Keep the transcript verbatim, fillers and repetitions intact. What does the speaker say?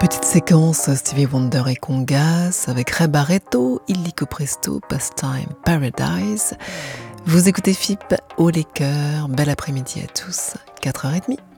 Petite séquence Stevie Wonder et Congas avec Ray Barretto, Illico Presto, Pastime Paradise. Vous écoutez F I P, haut les cœurs, bel après-midi à tous, quatre heures trente.